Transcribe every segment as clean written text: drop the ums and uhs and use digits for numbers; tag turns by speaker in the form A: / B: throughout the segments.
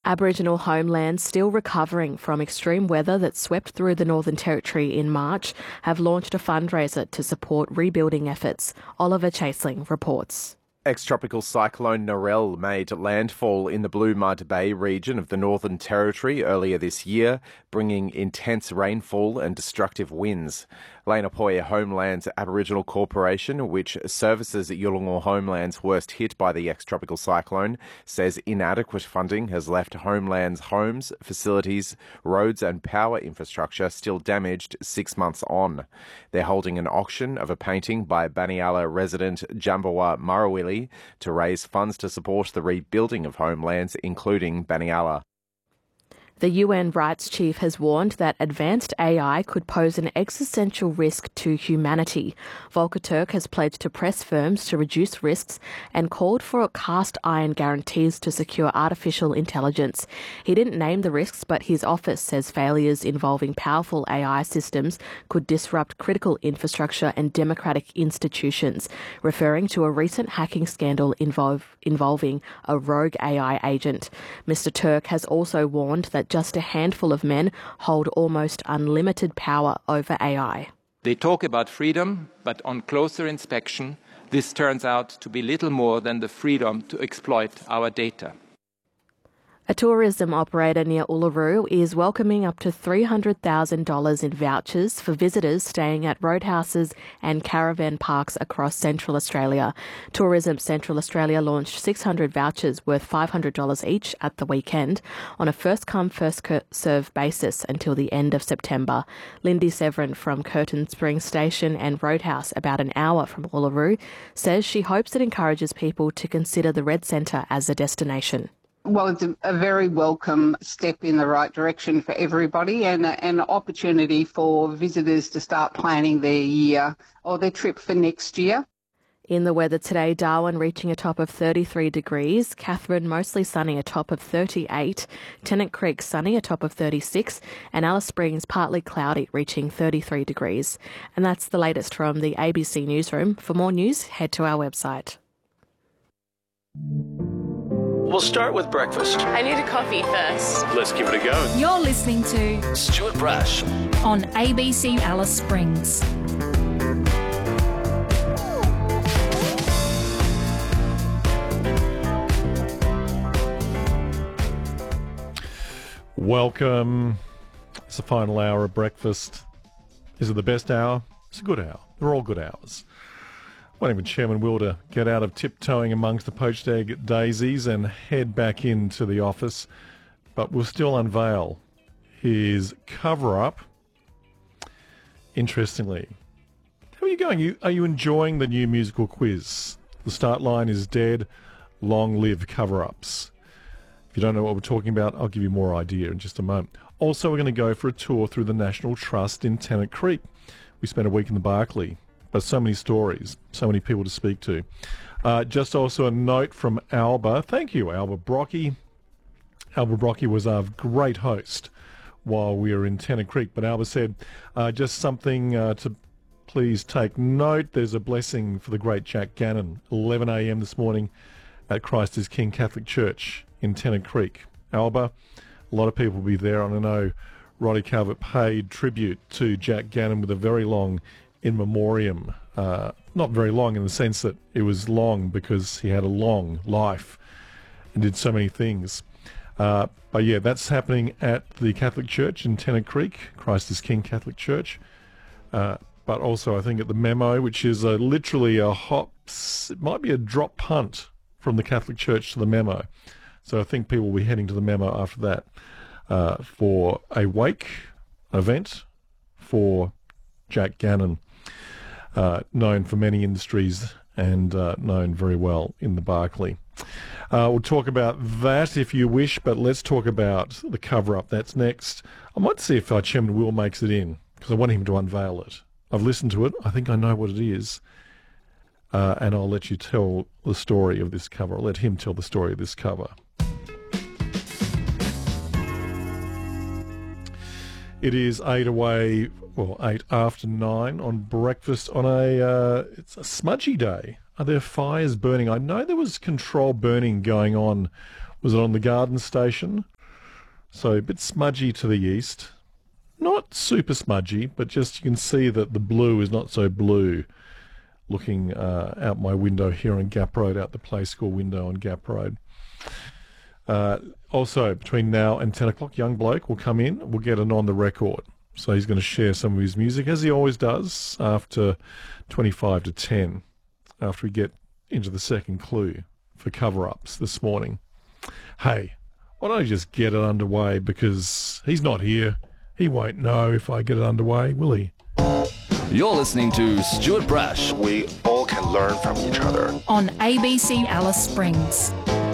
A: Aboriginal homelands still recovering from extreme weather that swept through the Northern Territory in March have launched a fundraiser to support rebuilding efforts. Oliver Chaseling reports.
B: Ex-tropical cyclone Narelle made landfall in the Blue Mud Bay region of the Northern Territory earlier this year, bringing intense rainfall and destructive winds. Lenapoya Homelands Aboriginal Corporation, which services Yolngu homelands worst hit by the ex-tropical cyclone, says inadequate funding has left homelands' homes, facilities, roads and power infrastructure still damaged 6 months on. They're holding an auction of a painting by Baniala resident Jambawa Marawili to raise funds to support the rebuilding of homelands, including Baniala.
A: The UN rights chief has warned that advanced AI could pose an existential risk to humanity. Volker Turk has pledged to press firms to reduce risks and called for cast iron guarantees to secure artificial intelligence. He didn't name the risks, but his office says failures involving powerful AI systems could disrupt critical infrastructure and democratic institutions, referring to a recent hacking scandal involving a rogue AI agent. Mr. Turk has also warned that just a handful of men hold almost unlimited power over AI.
C: They talk about freedom, but on closer inspection, this turns out to be little more than the freedom to exploit our data.
A: A tourism operator near Uluru is welcoming up to $300,000 in vouchers for visitors staying at roadhouses and caravan parks across Central Australia. Tourism Central Australia launched 600 vouchers worth $500 each at the weekend on a first-come, first-served basis until the end of September. Lindy Severin from Curtin Springs Station and Roadhouse, about an hour from Uluru, says she hopes it encourages people to consider the Red Centre as a destination.
D: Well, it's a very welcome step in the right direction for everybody and an opportunity for visitors to start planning their year or their trip for next year.
A: In the weather today, Darwin reaching a top of 33 degrees, Katherine mostly sunny, a top of 38, Tennant Creek sunny, a top of 36, and Alice Springs partly cloudy, reaching 33 degrees. And that's the latest from the ABC Newsroom. For more news, head to our website.
E: We'll start with breakfast.
F: I need a coffee first.
E: Let's give it a go.
G: You're listening to
E: Stuart Brash
G: on ABC Alice Springs.
H: Welcome. It's the final hour of breakfast. Is it the best hour? It's a good hour. They're all good hours. Waiting for Chairman Wilder to get out of tiptoeing amongst the poached egg daisies and head back into the office. But we'll still unveil his cover-up. Interestingly, how are you going? Are you enjoying the new musical quiz? The start line is dead. Long live cover-ups. If you don't know what we're talking about, I'll give you more idea in just a moment. Also, we're going to go for a tour through the National Trust in Tennant Creek. We spent a week in the Barkly. But so many stories, so many people to speak to. Just also a note from Alba. Thank you, Alba Brocky. Alba Brocky was our great host while we were in Tennant Creek. But Alba said, just something to please take note. There's a blessing for the great Jack Gannon, 11 a.m. this morning at Christ is King Catholic Church in Tennant Creek. Alba, a lot of people will be there. And I know Roddy Calvert paid tribute to Jack Gannon with a very long in memoriam, not very long in the sense that it was long because he had a long life and did so many things. But yeah, that's happening at the Catholic Church in Tennant Creek, Christ is King Catholic Church. But also I think at the Memo, which is literally a hop, it might be a drop punt from the Catholic Church to the Memo. So I think people will be heading to the Memo after that for a wake event for Jack Gannon. Known for many industries and known very well in the Barkly. We'll talk about that if you wish, but let's talk about the cover-up. That's next. I might see if Chairman Will makes it in, because I want him to unveil it. I've listened to it. I think I know what it is. And I'll let you tell the story of this cover. I'll let him tell the story of this cover. It is 8 after 9 on breakfast on it's a smudgy day. Are there fires burning? I know there was controlled burning going on. Was it on the Garden Station? So a bit smudgy to the east. Not super smudgy, but just you can see that the blue is not so blue. Looking out my window here on Gap Road, out the play school window on Gap Road. Also, between now and 10 o'clock, Young Bloke will come in. We'll get an on the record. So he's going to share some of his music, as he always does, after 25 to 10, after we get into the second clue for cover-ups this morning. Hey, why don't I just get it underway, because he's not here. He won't know if I get it underway, will he?
E: You're listening to Stuart Brash.
F: We all can learn from each other.
G: On ABC Alice Springs.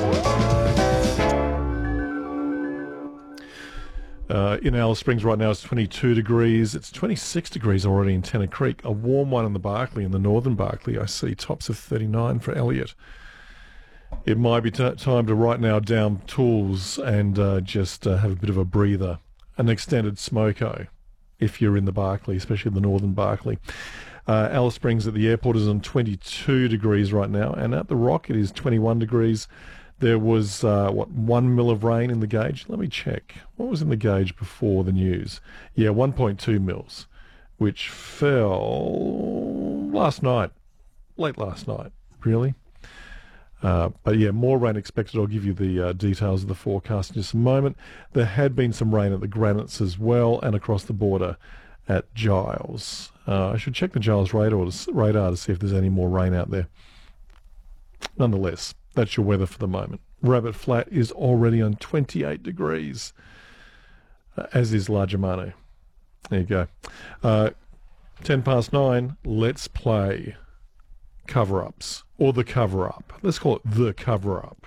H: In Alice Springs right now it's 22 degrees. It's 26 degrees already in Tennant Creek. A warm one in the Barkly, in the northern Barkly. I see tops of 39 for Elliot. It might be time to right now down tools and just have a bit of a breather. An extended smoko if you're in the Barkly, especially the northern Barkly. Alice Springs at the airport is on 22 degrees right now, and at the Rock it is 21 degrees. There was, 1 mil of rain in the gauge? Let me check. What was in the gauge before the news? Yeah, 1.2 mils, which fell last night, late last night, really. But yeah, more rain expected. I'll give you the details of the forecast in just a moment. There had been some rain at the Granites as well, and across the border at Giles. I should check the Giles radar to see if there's any more rain out there. Nonetheless, that's your weather for the moment. Rabbit Flat is already on 28 degrees, as is La Germano. There you go. 9:10, let's play cover-ups, or the cover-up. Let's call it the cover-up.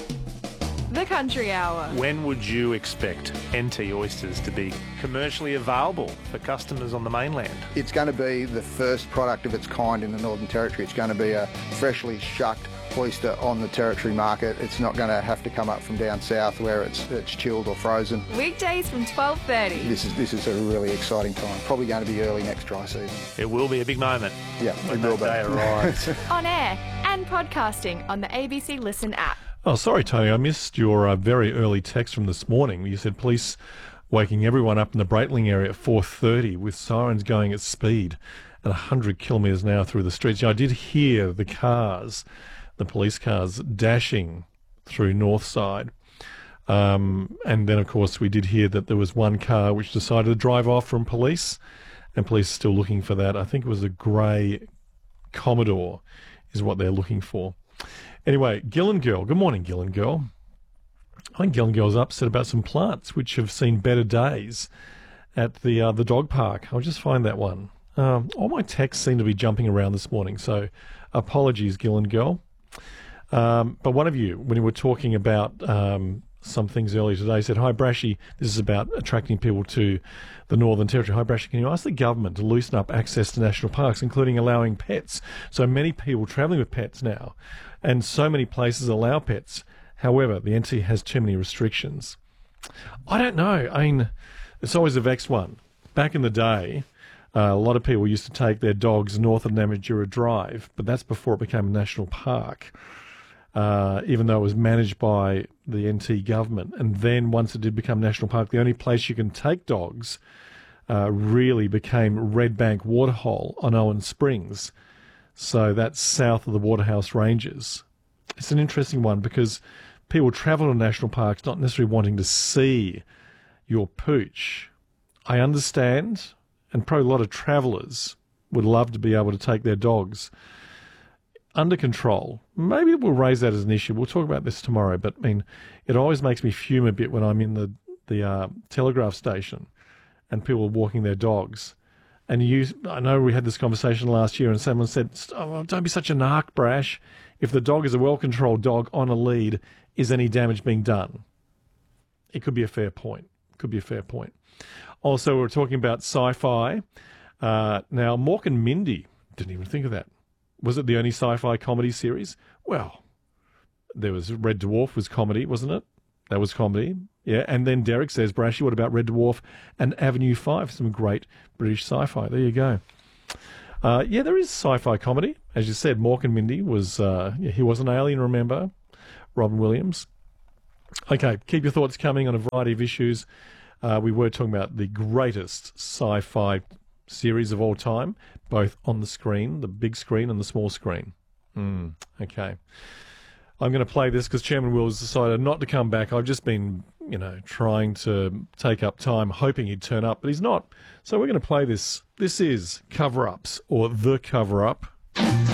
I: The Country Hour.
J: When would you expect NT oysters to be commercially available for customers on the mainland?
K: It's going to be the first product of its kind in the Northern Territory. It's going to be a freshly shucked oyster on the Territory market. It's not going to have to come up from down south where it's chilled or frozen.
I: Weekdays from 12:30.
K: This is a really exciting time. Probably going to be early next dry season.
J: It will be a big moment.
K: Yeah,
J: when that day arrives.
I: On air and podcasting on the ABC Listen app.
H: Oh, sorry, Tony. I missed your very early text from this morning. You said police waking everyone up in the Breitling area at 4:30 with sirens going at speed at 100 kilometres an hour through the streets. I did hear the cars, the police cars, dashing through Northside. And then, of course, we did hear that there was one car which decided to drive off from police, and police are still looking for that. I think it was a grey Commodore is what they're looking for. Anyway, Gillen Girl. Good morning, Gillen Girl. I think Gillen Girl's upset about some plants which have seen better days at the dog park. I'll just find that one. All my texts seem to be jumping around this morning, so apologies, Gillen Girl. But one of you, when you were talking about some things earlier today, said, "Hi, Brashy, this is about attracting people to the Northern Territory. Hi, Brashy, can you ask the government to loosen up access to national parks, including allowing pets? So many people travelling with pets now, and so many places allow pets. However, the NT has too many restrictions." I don't know. I mean, it's always a vexed one. Back in the day, a lot of people used to take their dogs north of Namatjura Drive, but that's before it became a national park. Even though it was managed by the NT government. And then once it did become national park, the only place you can take dogs really became Red Bank Waterhole on Owen Springs. So that's south of the Waterhouse Ranges. It's an interesting one because people travel to national parks not necessarily wanting to see your pooch. I understand, and probably a lot of travellers would love to be able to take their dogs under control. Maybe we'll raise that as an issue. We'll talk about this tomorrow, but I mean, it always makes me fume a bit when I'm in the telegraph station and people are walking their dogs. And I know we had this conversation last year and someone said, "Oh, don't be such a narc, Brash. If the dog is a well-controlled dog on a lead, is any damage being done?" It could be a fair point. Also, we're talking about sci-fi. Now, Mork and Mindy, didn't even think of that. Was it the only sci-fi comedy series? Well, there was Red Dwarf was comedy, wasn't it? That was comedy. Yeah, and then Derek says, "Brashy, what about Red Dwarf and Avenue 5? Some great British sci-fi." There you go. Yeah, there is sci-fi comedy. As you said, Mork and Mindy was, he was an alien, remember? Robin Williams. Okay, keep your thoughts coming on a variety of issues. We were talking about the greatest sci-fi series of all time, both on the screen, the big screen and the small screen. Okay. I'm going to play this because Chairman Wills decided not to come back. I've just been, trying to take up time, hoping he'd turn up, but he's not. So we're going to play this. This is Cover-Ups, or The Cover-Up.